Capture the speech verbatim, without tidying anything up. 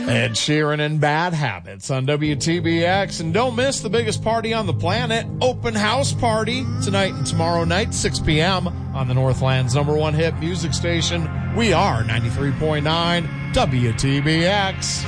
Ed Sheeran and Bad Habits on W T B X. And don't miss the biggest party on the planet, Open House Party, tonight and tomorrow night, six p.m. on the Northland's number one hit music station. We are ninety-three point nine W T B X.